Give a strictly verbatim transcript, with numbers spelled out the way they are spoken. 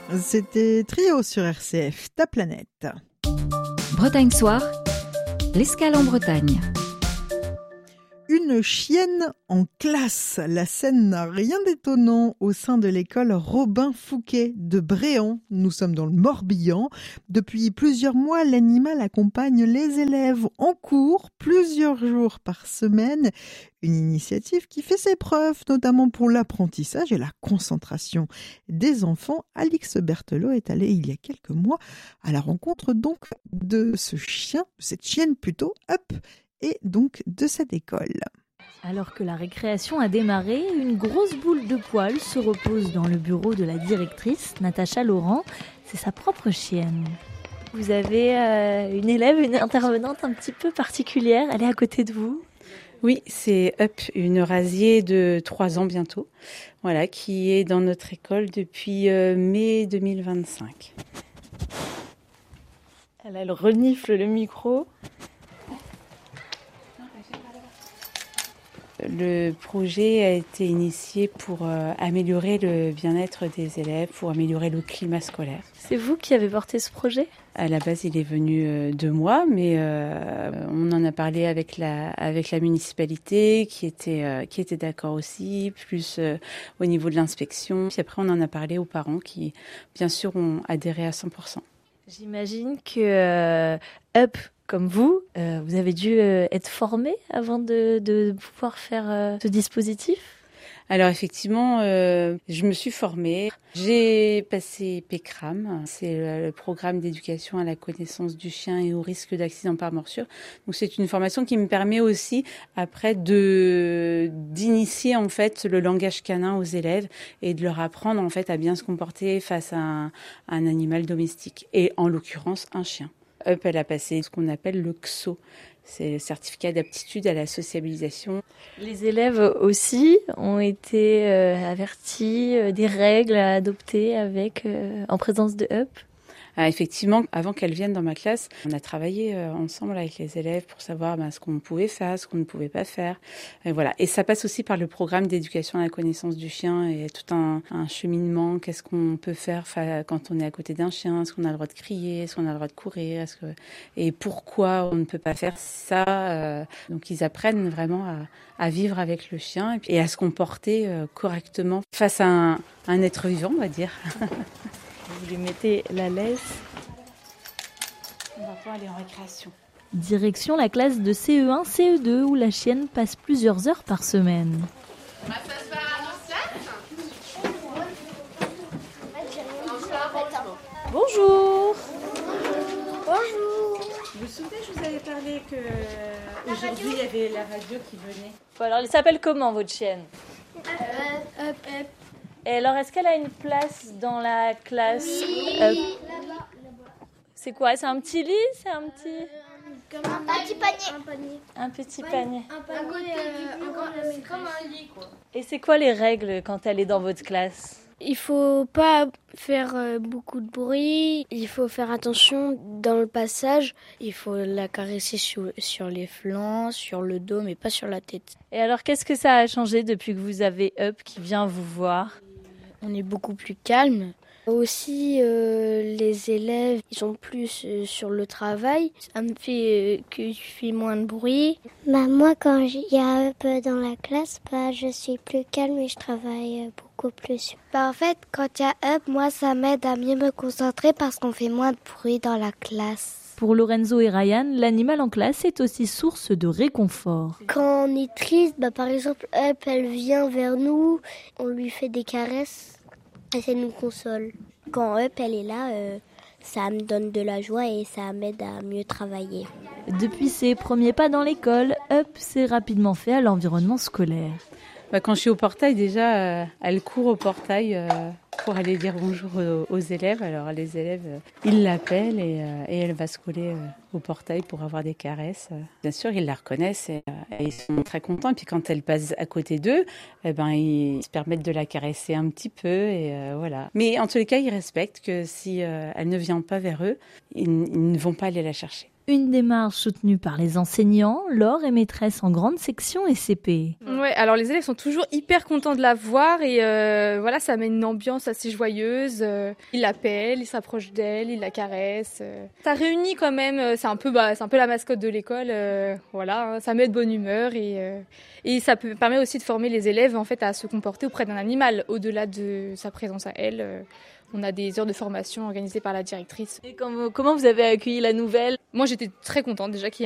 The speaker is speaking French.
C'était Trio sur R C F, ta planète. Bretagne Soir, l'escale en Bretagne. Une chienne en classe. La scène n'a rien d'étonnant au sein de l'école Robin Fouquet de Bréant. Nous sommes dans le Morbihan. Depuis plusieurs mois, l'animal accompagne les élèves en cours plusieurs jours par semaine. Une initiative qui fait ses preuves, notamment pour l'apprentissage et la concentration des enfants. Alix Berthelot est allée il y a quelques mois à la rencontre donc de ce chien, de cette chienne plutôt, Up, et donc de cette école. Alors que la récréation a démarré, une grosse boule de poils se repose dans le bureau de la directrice, Natacha Laurent. C'est sa propre chienne. Vous avez euh, une élève, une intervenante un petit peu particulière, elle est à côté de vous. Oui, c'est Up, une rasier de trois ans bientôt, voilà, qui est dans notre école depuis euh, mai deux mille vingt-cinq. Elle, elle renifle le micro. Le projet a été initié pour euh, améliorer le bien-être des élèves, pour améliorer le climat scolaire. C'est vous qui avez porté ce projet ? À la base, il est venu euh, de moi, mais euh, on en a parlé avec la, avec la municipalité qui était, euh, qui était d'accord aussi, plus euh, au niveau de l'inspection. Puis après, on en a parlé aux parents qui, bien sûr, ont adhéré à cent pour cent. J'imagine que euh, Up, comme vous, euh, vous avez dû euh, être formé avant de, de pouvoir faire euh, ce dispositif ? Alors effectivement, euh, je me suis formée. J'ai passé P C R A M, c'est le, le programme d'éducation à la connaissance du chien et au risque d'accident par morsure. Donc c'est une formation qui me permet aussi après de d'initier en fait le langage canin aux élèves et de leur apprendre en fait à bien se comporter face à un, à un animal domestique et en l'occurrence un chien. Up, elle a passé ce qu'on appelle le C S O. C'est le certificat d'aptitude à la sociabilisation. Les élèves aussi ont été euh, avertis euh, des règles à adopter avec, euh, en présence de Up. Ah, effectivement, avant qu'elle vienne dans ma classe, on a travaillé euh, ensemble avec les élèves pour savoir ben, ce qu'on pouvait faire, ce qu'on ne pouvait pas faire. Et voilà. Et ça passe aussi par le programme d'éducation à la connaissance du chien et tout un, un cheminement. Qu'est-ce qu'on peut faire quand on est à côté d'un chien ? Est-ce qu'on a le droit de crier ? Est-ce qu'on a le droit de courir ? Est-ce que... Et pourquoi on ne peut pas faire ça ? euh... Donc ils apprennent vraiment à, à vivre avec le chien et à se comporter euh, correctement face à un, un être vivant, on va dire. Vous lui mettez la laisse. On va pouvoir aller en récréation. Direction la classe de C E un C E deux où la chienne passe plusieurs heures par semaine. Ça se fait à l'ancienne ? Bonjour. Bonjour. Vous vous souvenez, je vous avais parlé qu'aujourd'hui il y avait la radio qui venait. Bon, alors, elle s'appelle comment votre chienne ? Up, up, up. Et alors, est-ce qu'elle a une place dans la classe ? Oui. Euh, c'est quoi ? C'est un petit lit ? C'est un petit... Comme un, un petit panier. Un panier. Un petit panier. Un panier. côté euh, du bureau, c'est comme un lit, quoi. Et c'est quoi les règles quand elle est dans votre classe ? Il faut pas faire beaucoup de bruit, il faut faire attention dans le passage, il faut la caresser sur, sur les flancs, sur le dos, mais pas sur la tête. Et alors, qu'est-ce que ça a changé depuis que vous avez Up qui vient vous voir ? On est beaucoup plus calme. Aussi, euh, les élèves, ils sont plus euh, sur le travail. Ça me fait euh, que je fais moins de bruit. Bah, moi, quand il y a Up dans la classe, bah, je suis plus calme et je travaille beaucoup plus. Bah, en fait, quand il y a Up, moi, ça m'aide à mieux me concentrer parce qu'on fait moins de bruit dans la classe. Pour Lorenzo et Ryan, l'animal en classe est aussi source de réconfort. Quand on est triste, bah, par exemple, Up, elle vient vers nous, on lui fait des caresses. Et ça nous console. Quand Up, elle est là, euh, ça me donne de la joie et ça m'aide à mieux travailler. Depuis ses premiers pas dans l'école, Up s'est rapidement fait à l'environnement scolaire. Bah, quand je suis au portail, déjà, euh, elle court au portail euh, pour aller dire bonjour aux, aux élèves. Alors les élèves, euh, ils l'appellent et, euh, et elle va se coller euh, au portail pour avoir des caresses. Bien sûr, ils la reconnaissent et, euh, et ils sont très contents. Et puis quand elle passe à côté d'eux, eh ben, ils se permettent de la caresser un petit peu. Et, euh, voilà. Mais en tous les cas, ils respectent que si euh, elle ne vient pas vers eux, ils, ils ne vont pas aller la chercher. Une démarche soutenue par les enseignants. Laure est maîtresse en grande section et C P. Ouais, alors les élèves sont toujours hyper contents de la voir et euh, voilà, ça met une ambiance assez joyeuse. Euh, ils l'appellent, ils s'approchent d'elle, ils la caressent. Euh. Ça réunit quand même, c'est un peu, bah, c'est un peu la mascotte de l'école. Euh, voilà, hein, ça met de bonne humeur et, euh, et ça peut, permet aussi de former les élèves en fait à se comporter auprès d'un animal au-delà de sa présence à elle. Euh, On a des heures de formation organisées par la directrice. Et comment vous avez accueilli la nouvelle ? Moi, j'étais très contente déjà qu'il y ait